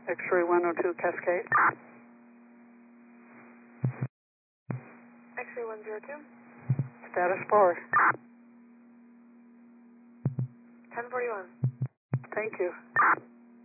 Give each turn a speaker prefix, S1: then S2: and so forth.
S1: X-ray 102 Cascade.
S2: X-ray 102.
S1: Status forward.
S2: 1041.
S1: Thank you.